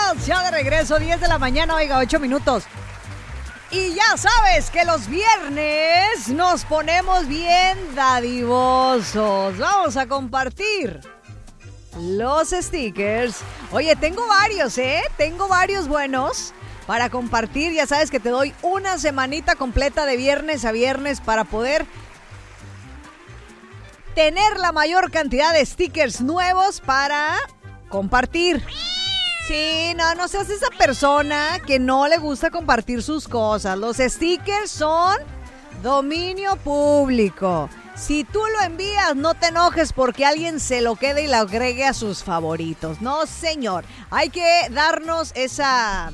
Bienvenidos, ya de regreso, 10 de la mañana, oiga, 8 minutos. Y ya sabes que los viernes nos ponemos bien dadivosos. Vamos a compartir los stickers. Oye, tengo varios, Tengo varios buenos para compartir. Ya sabes que te doy una semanita completa de viernes a viernes para poder tener la mayor cantidad de stickers nuevos para compartir. Sí, no seas esa persona que no le gusta compartir sus cosas. Los stickers son dominio público. Si tú lo envías, no te enojes porque alguien se lo quede y lo agregue a sus favoritos. No, señor. Hay que darnos esa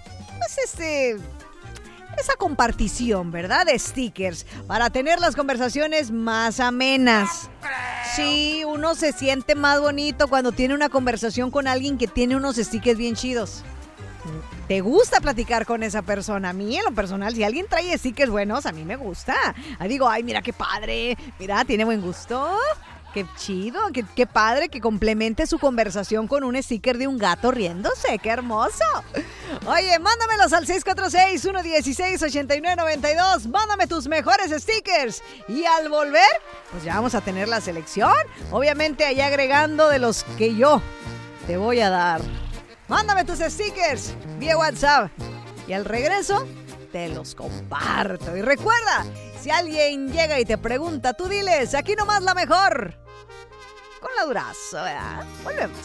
compartición, ¿verdad? De stickers para tener las conversaciones más amenas. Sí, uno se siente más bonito cuando tiene una conversación con alguien que tiene unos stickers bien chidos. ¿Te gusta platicar con esa persona? A mí, en lo personal, si alguien trae stickers buenos, a mí me gusta. Digo, ay, mira qué padre. Mira, tiene buen gusto. Qué chido, qué padre que complemente su conversación con un sticker de un gato riéndose. ¡Qué hermoso! Oye, mándamelos al 646-116-8992. Mándame tus mejores stickers. Y al volver, pues ya vamos a tener la selección. Obviamente, ahí agregando de los que yo te voy a dar. Mándame tus stickers vía WhatsApp. Y al regreso, te los comparto. Y recuerda, si alguien llega y te pregunta, tú diles, aquí nomás la mejor. Con la Durazo, ¿verdad? Volvemos.